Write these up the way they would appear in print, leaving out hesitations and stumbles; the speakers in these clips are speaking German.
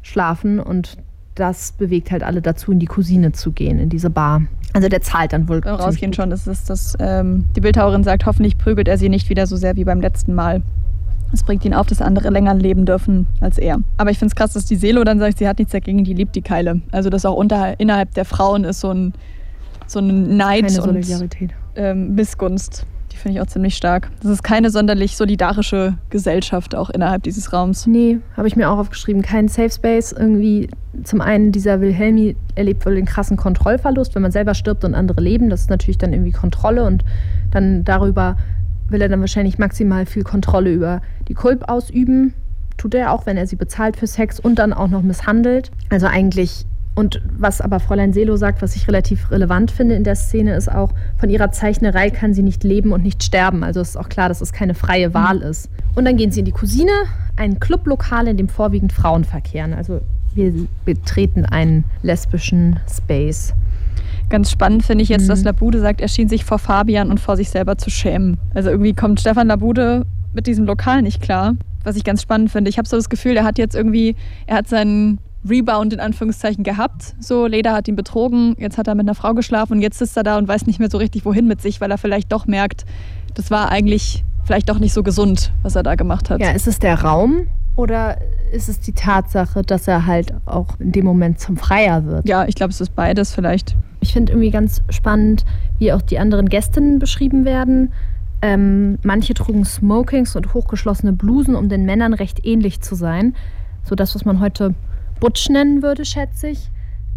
schlafen und das bewegt halt alle dazu, in die Cousine zu gehen, in diese Bar. Also der zahlt dann wohl. Beim Rausgehen schon, ist es, dass die Bildhauerin sagt, hoffentlich prügelt er sie nicht wieder so sehr wie beim letzten Mal. Es bringt ihn auf, dass andere länger leben dürfen als er. Aber ich finde es krass, dass die Selo dann sagt, sie hat nichts dagegen, die liebt die Keile. Also das auch innerhalb der Frauen ist so ein Neid keine und Solidarität. Missgunst. Die finde ich auch ziemlich stark. Das ist keine sonderlich solidarische Gesellschaft auch innerhalb dieses Raums. Nee, habe ich mir auch aufgeschrieben. Kein Safe Space. Irgendwie zum einen, dieser Wilhelmi erlebt wohl den krassen Kontrollverlust, wenn man selber stirbt und andere leben. Das ist natürlich dann irgendwie Kontrolle und dann darüber will er dann wahrscheinlich maximal viel Kontrolle über die Kulp ausüben. Tut er auch, wenn er sie bezahlt für Sex und dann auch noch misshandelt. Also eigentlich, und was aber Fräulein Selo sagt, was ich relativ relevant finde in der Szene, ist auch, von ihrer Zeichnerei kann sie nicht leben und nicht sterben. Also ist auch klar, dass es keine freie Wahl ist. Und dann gehen sie in die Cousine, ein Clublokal, in dem vorwiegend Frauen verkehren. Also wir betreten einen lesbischen Space. Ganz spannend finde ich jetzt, dass Labude sagt, er schien sich vor Fabian und vor sich selber zu schämen. Also irgendwie kommt Stefan Labude mit diesem Lokal nicht klar. Was ich ganz spannend finde. Ich habe so das Gefühl, er hat seinen Rebound in Anführungszeichen gehabt. So, Leda hat ihn betrogen, jetzt hat er mit einer Frau geschlafen und jetzt sitzt er da und weiß nicht mehr so richtig, wohin mit sich, weil er vielleicht doch merkt, das war eigentlich vielleicht doch nicht so gesund, was er da gemacht hat. Ja, ist es der Raum oder ist es die Tatsache, dass er halt auch in dem Moment zum Freier wird? Ja, ich glaube, es ist beides vielleicht. Ich finde irgendwie ganz spannend, wie auch die anderen Gästinnen beschrieben werden. Manche trugen Smokings und hochgeschlossene Blusen, um den Männern recht ähnlich zu sein. So das, was man heute Butch nennen würde, schätze ich.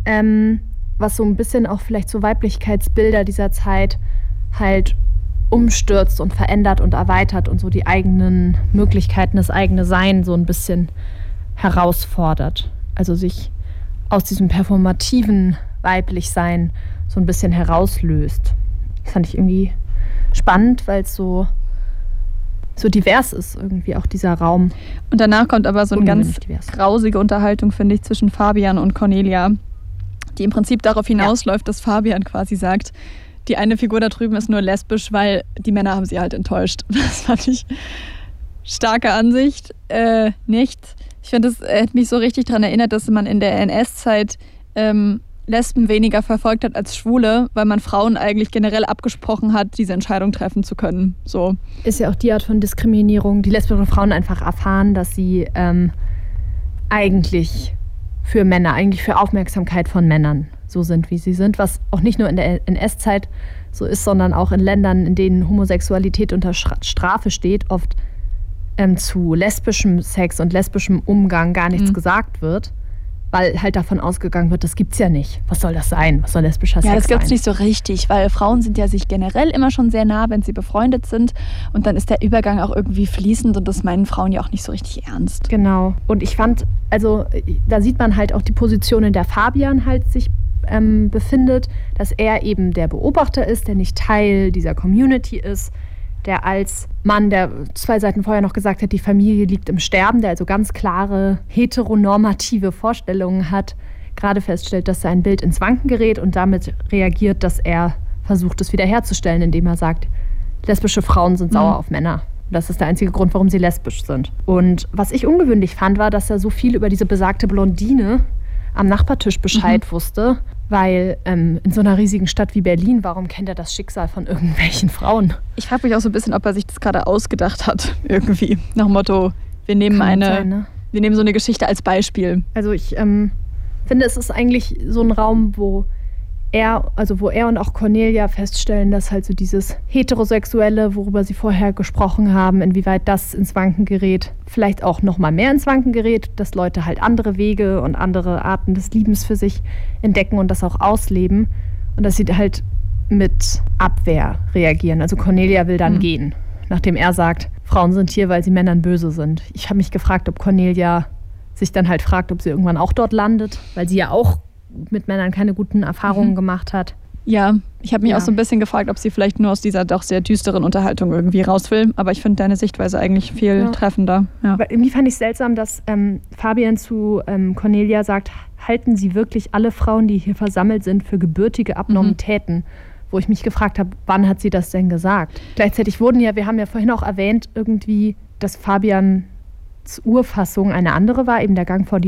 Was so ein bisschen auch vielleicht so Weiblichkeitsbilder dieser Zeit halt umstürzt und verändert und erweitert und so die eigenen Möglichkeiten, das eigene Sein so ein bisschen herausfordert. Also sich aus diesem performativen Weiblichsein so ein bisschen herauslöst. Das fand ich irgendwie spannend, weil es so divers ist, irgendwie auch dieser Raum. Und danach kommt aber so eine ganz grausige Unterhaltung, finde ich, zwischen Fabian und Cornelia, die im Prinzip darauf hinausläuft, dass Fabian quasi sagt, die eine Figur da drüben ist nur lesbisch, weil die Männer haben sie halt enttäuscht. Das fand ich starke Ansicht. Nicht. Ich finde, das hat mich so richtig daran erinnert, dass man in der NS-Zeit Lesben weniger verfolgt hat als Schwule, weil man Frauen eigentlich generell abgesprochen hat, diese Entscheidung treffen zu können. So. Ist ja auch die Art von Diskriminierung, die lesbischen Frauen einfach erfahren, dass sie eigentlich für Aufmerksamkeit von Männern so sind, wie sie sind, was auch nicht nur in der NS-Zeit so ist, sondern auch in Ländern, in denen Homosexualität unter Strafe steht, oft zu lesbischem Sex und lesbischem Umgang gar nichts gesagt wird. Weil halt davon ausgegangen wird, das gibt's ja nicht. Was soll das sein? Was soll lesbischer Sex sein? Ja, das gibt's nicht so richtig, weil Frauen sind ja sich generell immer schon sehr nah, wenn sie befreundet sind. Und dann ist der Übergang auch irgendwie fließend und das meinen Frauen ja auch nicht so richtig ernst. Genau. Und ich fand, also da sieht man halt auch die Position, in der Fabian halt sich befindet, dass er eben der Beobachter ist, der nicht Teil dieser Community ist, der als Mann, der 2 Seiten vorher noch gesagt hat, die Familie liegt im Sterben, der also ganz klare heteronormative Vorstellungen hat, gerade feststellt, dass sein Bild ins Wanken gerät und damit reagiert, dass er versucht, es wiederherzustellen, indem er sagt, lesbische Frauen sind sauer auf Männer. Das ist der einzige Grund, warum sie lesbisch sind. Und was ich ungewöhnlich fand, war, dass er so viel über diese besagte Blondine am Nachbartisch Bescheid wusste, weil in so einer riesigen Stadt wie Berlin, warum kennt er das Schicksal von irgendwelchen Frauen? Ich frage mich auch so ein bisschen, ob er sich das gerade ausgedacht hat, irgendwie. Nach dem Motto, wir nehmen so eine Geschichte als Beispiel. Also ich finde, es ist eigentlich so ein Raum, wo er und auch Cornelia feststellen, dass halt so dieses Heterosexuelle, worüber sie vorher gesprochen haben, inwieweit das ins Wanken gerät, vielleicht auch noch mal mehr ins Wanken gerät, dass Leute halt andere Wege und andere Arten des Liebens für sich entdecken und das auch ausleben und dass sie halt mit Abwehr reagieren. Also Cornelia will dann gehen, nachdem er sagt, Frauen sind hier, weil sie Männern böse sind. Ich habe mich gefragt, ob Cornelia sich dann halt fragt, ob sie irgendwann auch dort landet, weil sie ja auch mit Männern keine guten Erfahrungen gemacht hat. Ja, ich habe mich auch so ein bisschen gefragt, ob sie vielleicht nur aus dieser doch sehr düsteren Unterhaltung irgendwie raus will. Aber ich finde deine Sichtweise eigentlich viel treffender. Ja. Aber irgendwie fand ich es seltsam, dass Fabian zu Cornelia sagt, halten Sie wirklich alle Frauen, die hier versammelt sind, für gebürtige Abnormitäten? Wo ich mich gefragt habe, wann hat sie das denn gesagt? Gleichzeitig wir haben ja vorhin auch erwähnt, irgendwie, dass Fabians Urfassung eine andere war, eben der Gang vor die